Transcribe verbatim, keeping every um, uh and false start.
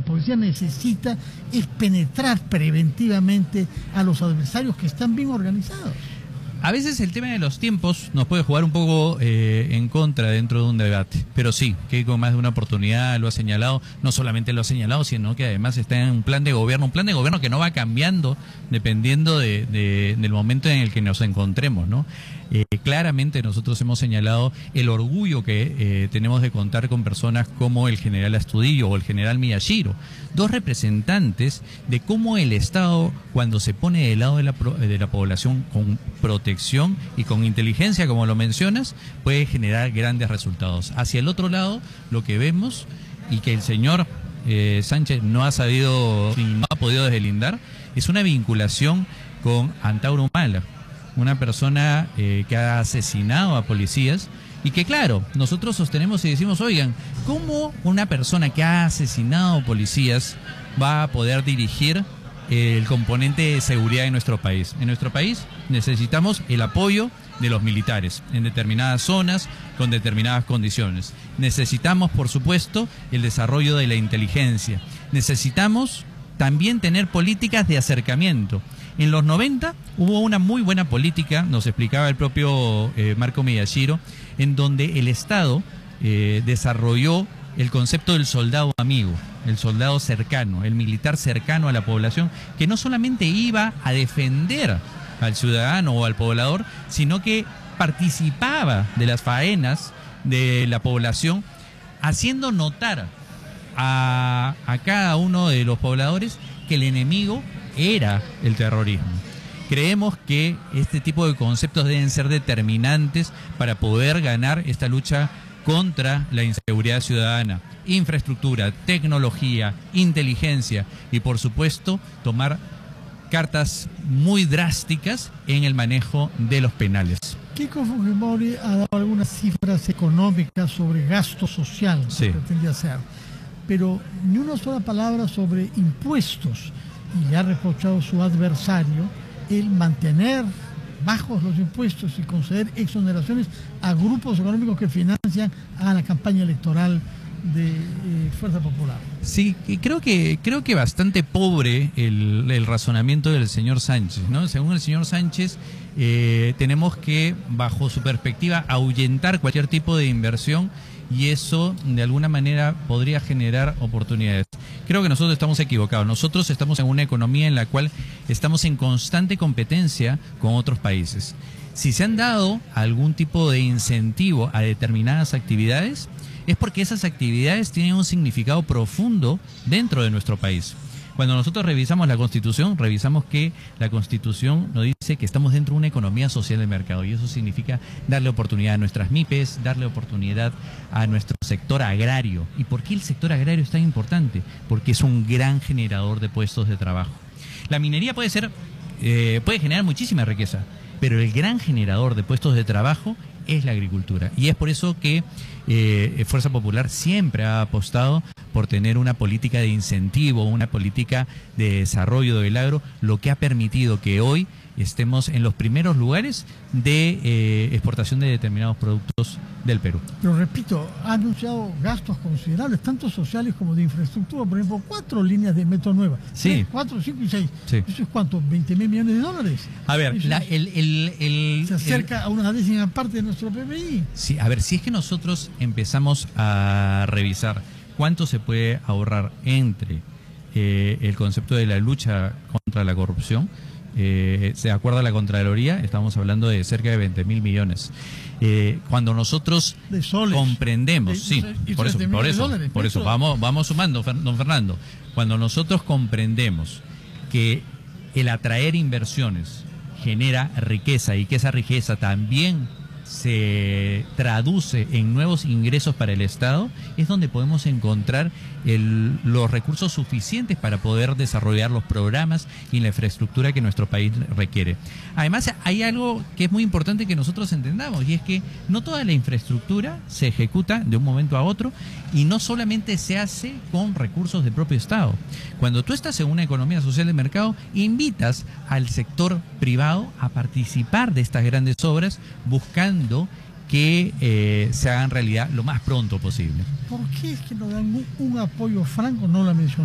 policía necesita es penetrar preventivamente a los adversarios que están bien organizados. A veces el tema de los tiempos nos puede jugar un poco eh, en contra dentro de un debate, pero sí, que con más de una oportunidad lo ha señalado, no solamente lo ha señalado, sino que además está en un plan de gobierno, un plan de gobierno que no va cambiando dependiendo de, de, del momento en el que nos encontremos, ¿no? Eh, claramente nosotros hemos señalado el orgullo que eh, tenemos de contar con personas como el general Astudillo o el general Miyashiro, dos representantes de cómo el Estado, cuando se pone del lado de la, de la población con protección y con inteligencia, como lo mencionas, puede generar grandes resultados. Hacia el otro lado, lo que vemos y que el señor eh, Sánchez no ha sabido y no ha podido deslindar es una vinculación con Antauro Humala, una persona eh, que ha asesinado a policías y que, claro, nosotros sostenemos y decimos, oigan, ¿cómo una persona que ha asesinado policías va a poder dirigir eh, el componente de seguridad en nuestro país? En nuestro país necesitamos el apoyo de los militares en determinadas zonas, con determinadas condiciones. Necesitamos, por supuesto, el desarrollo de la inteligencia. Necesitamos también tener políticas de acercamiento. En los noventa hubo una muy buena política, nos explicaba el propio eh, Marco Miyashiro, en donde el Estado eh, desarrolló el concepto del soldado amigo, el soldado cercano, el militar cercano a la población, que no solamente iba a defender al ciudadano o al poblador, sino que participaba de las faenas de la población, haciendo notar a, a cada uno de los pobladores que el enemigo era el terrorismo. Creemos que este tipo de conceptos deben ser determinantes para poder ganar esta lucha contra la inseguridad ciudadana. Infraestructura, tecnología, inteligencia y, por supuesto, tomar cartas muy drásticas en el manejo de los penales. Keiko Fujimori ha dado algunas cifras económicas sobre gasto social que sí. pretende hacer, pero ni una sola palabra sobre impuestos, y le ha reprochado su adversario el mantener bajos los impuestos y conceder exoneraciones a grupos económicos que financian a la campaña electoral de eh, Fuerza Popular. Sí, creo que creo que bastante pobre el, el razonamiento del señor Sánchez, ¿no? Según el señor Sánchez, eh, tenemos que, bajo su perspectiva, ahuyentar cualquier tipo de inversión y eso de alguna manera podría generar oportunidades. Creo que nosotros estamos equivocados. Nosotros estamos en una economía en la cual estamos en constante competencia con otros países. Si se han dado algún tipo de incentivo a determinadas actividades, es porque esas actividades tienen un significado profundo dentro de nuestro país. Cuando nosotros revisamos la Constitución, revisamos que la Constitución nos dice que estamos dentro de una economía social de mercado y eso significa darle oportunidad a nuestras MIPES, darle oportunidad a nuestro sector agrario. ¿Y por qué el sector agrario es tan importante? Porque es un gran generador de puestos de trabajo. La minería puede ser, eh, puede generar muchísima riqueza, pero el gran generador de puestos de trabajo es la agricultura. Y es por eso que eh, Fuerza Popular siempre ha apostado por tener una política de incentivo, una política de desarrollo del agro, lo que ha permitido que hoy estemos en los primeros lugares de eh, exportación de determinados productos del Perú. Pero repito, ha anunciado gastos considerables, tanto sociales como de infraestructura, por ejemplo, cuatro líneas de metro nuevas. Sí. ¿Eh? Cuatro, cinco y seis. Sí. ¿Eso es cuánto? ¿veinte mil millones de dólares? A ver, la, el, el, el, se acerca el, a una décima parte de nuestro P B I. Sí, a ver, si es que nosotros empezamos a revisar cuánto se puede ahorrar entre eh, el concepto de la lucha contra la corrupción, Eh, de acuerdo a la Contraloría, estamos hablando de cerca de veinte mil millones. Eh, cuando nosotros de soles. comprendemos, de, sí, y por eso, por eso, dólares, por eso, vamos, vamos sumando, don Fernando. Cuando nosotros comprendemos que el atraer inversiones genera riqueza y que esa riqueza también se traduce en nuevos ingresos para el Estado, es donde podemos encontrar el, los recursos suficientes para poder desarrollar los programas y la infraestructura que nuestro país requiere. Además, hay algo que es muy importante que nosotros entendamos, y es que no toda la infraestructura se ejecuta de un momento a otro y no solamente se hace con recursos del propio Estado. Cuando tú estás en una economía social de mercado, invitas al sector privado a participar de estas grandes obras buscando que eh, se hagan realidad lo más pronto posible. ¿Por qué es que no dan un, un apoyo franco? No la mencioné.